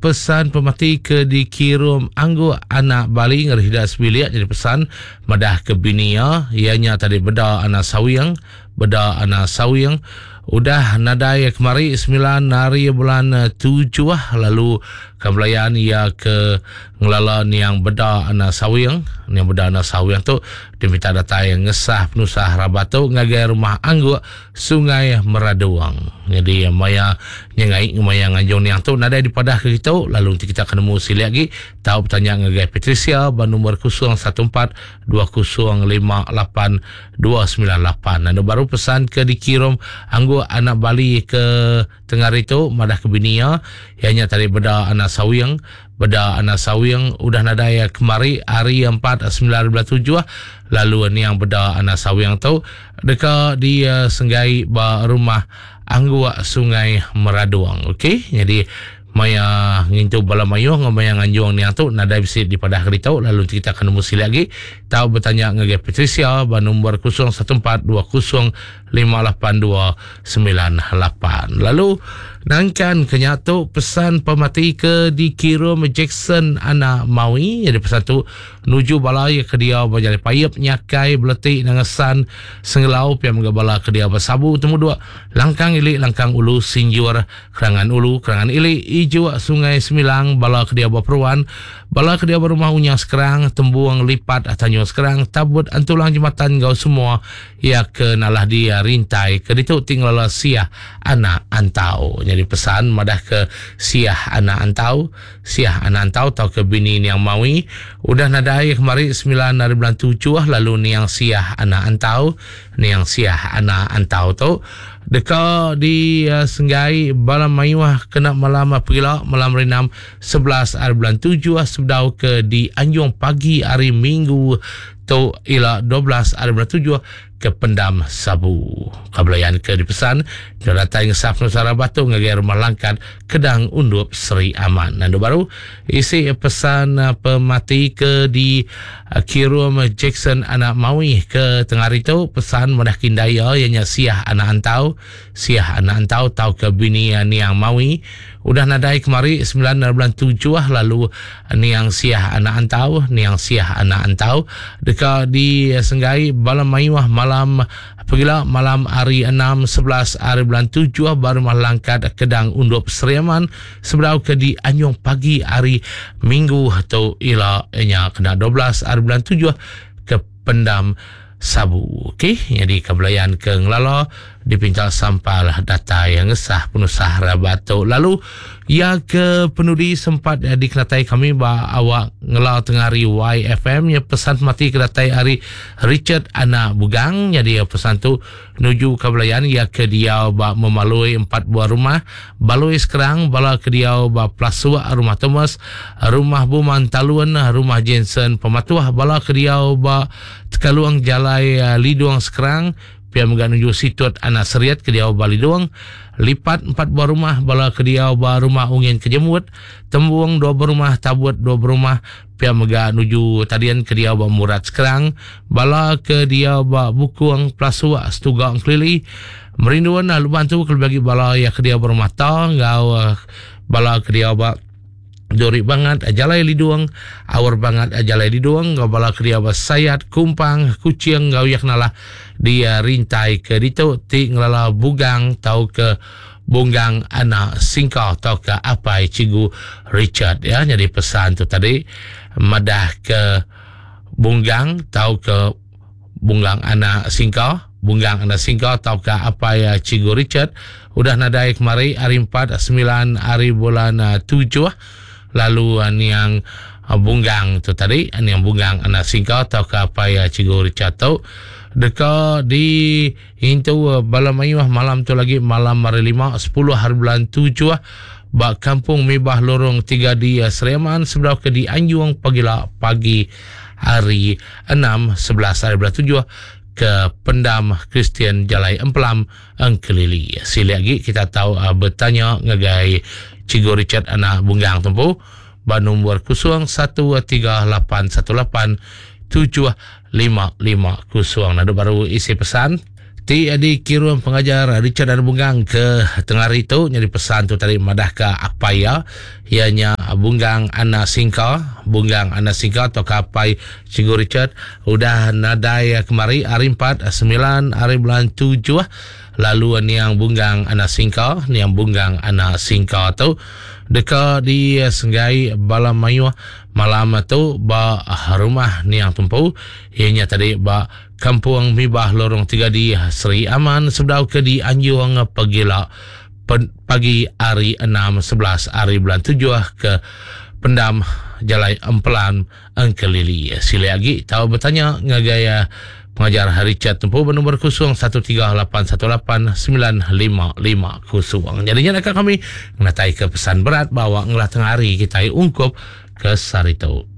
pesan pemati ke dikirim anggo anak bali ngerihda sebilik. Jadi pesan madah ke binia ianya tadi beda anak sawiang udah nadai kemari 9 hari bulan 7 lalu kebelayan ia ke ngelala yang beda anak sawiang tu diminta data yang ngesah penusah rabato ngagai rumah anggo Sungai Meraduang. Jadi maya nyengai maya nganjong yang tu nadai di padah ke kita lalu nanti kita ketemu sili lagi tahu bertanya ngagai Patricia ban nomor 014 2058 298. Dan baru pesan ke dikirim anggo anak bali ke tengah itu madah ke binia ianya tadi beda anak sawiang udah nadaya kemari hari 4 9 7 lalu ni yang beda anak sawiang tu dekat di senggai ba rumah anggo Sungai Meraduang. Okey, jadi maya ngintu bala mayo ngomaya nganjong ni tu nadai bisi di padah keritau lalu kita akan musi lagi tahu bertanya ngage Patricia ba nomor 01420582998. Lalu nangkan kenyato pesan pemati ke dikirim Jackson anak Maui. Jadi pesan tu nuju balai ke dia berjali payap nyakai beletik nangasan senggelau pia menggabala ke dia bersabu temu dua langkang ili langkang ulu sinjur kerangan ulu kerangan ili ijo Sungai Semilang bala ke dia berperuan bala ke dia berumah unyang sekerang tembuang lipat atanyo sekerang tabut antulang jembatan gau semua ia ke nalah dia rintai ke ditu tinggal siah anak antau. Jadi pesan madah ke siah anak antau tau ke bini ni yang maui udah nadai kemari 9 hari bulan 7 lalu ni yang siah anak antau tu dekat di senggai balam mayuah kena malam pila malam renam 11 hari bulan 7 sebdau ke di Anjong pagi hari Minggu tu ila 12 hari bulan 7 ke Pendam Sabu. Kabelayan ke dipesan datang saf Nusara Batu ngagai rumah langkat Kedang Undup Seri Aman. Dan baru isi pesan pemati ke di kirim Jackson anak Maui ke tengah itu pesan madah kindaya ianya siah anak antau tau ke bini ni yang Maui udah nadai kemari 9 bulan 7 lalu ni yang siah anak antau dekat di senggai balam mayuah malam hari 6 11 hari bulan 7 baru malangkat Kedang Undup Seriaman seberau ke di Anjong pagi hari Minggu atau ila nya kena 12 hari bulan 7 ke Pendam Sabu. Okey, jadi kebelayan ke ngelala dipintal sampal data yang ngesah penusah rabato. Lalu ya ke penudi sempat dikenatai kami bah awak ngelau tengah hari YFM ya pesan mati kedatai hari Richard anak Bugang. Jadi ya pesan tu nuju kebelayan ya ke dia bah memalui 4 buah rumah baloi sekarang bala ke dia bah Plasua rumah Thomas rumah Buman Taluan rumah Jensen Pematuah bala ke dia bah Tekaluang Jalai Liduang sekarang pia meganuju situat anak seriat ke dia bali doang lipat 4 buah rumah bala ke dia rumah ungin kejemut tembuang 2 buah rumah tabut 2 buah rumah pia meganuju tadian ke dia Murad sekarang bala ke dia Bukuang Plasua Stugang Kelili merinduan lalu bantu ke bagi bala ya ke dia rumah tangga bala ke dia Dori banget ajalai liduang awar banget ajalai liduang gabala kriya sayat kumpang kucing gauyak nalah dia rintai ke ditu ti ngelala bugang tau ke bunggang anak singkau tau ke apa Cigu Richard ya. Jadi pesan tu tadi madah ke bunggang tau ke bunggang anak singkau tau ke apa ya Cigu Richard udah nadai kemari hari 4 9 hari bulan 7 lalu yang bunggang tu tadi yang bunggang anak singkau tau ke apa ya Cigu Richard tau dekat di itu balam ayuh malam tu lagi malam hari 5 10 hari bulan 7 bak kampung Mibah Lorong 3 di Seriaman sebelah ke di Anjung pagi hari 6 11 hari bulan 7 ke Pendam Kristian Jalai Emplam Engkelili. Sila lagi kita tahu bertanya ngagai Cigu Richard anak bunggang tempuh ba nombor 0113187550. Nado baru isi pesan ti adi kirim pengajar Richard anak bunggang ke tengah itu. Jadi pesan tu tadi madah ke apa ya ianya Bunggang Ana Singka atau kapai Cikgu Richard udah nadai kemari hari 4 9 hari bulan 7 lalu niang Bunggang Ana Singka tu deka di Senggai Balam Mayu malam tu ba rumah niang tumpu ianya tadi ba Kampung Mibah Lorong 3 di Seri Aman sebdau ke di Anjung Pagila pagi hari 6-11 hari bulan 7 ke Pendam Jalai Empelan Engkelili. Sila lagi tahu bertanya ngagaya pengajar hari chat tempuh bernombor 0381818955. Jadinya nak kami ngatai ke pesan berat bahawa ngelah tengah hari kita ungkup ke Sarito.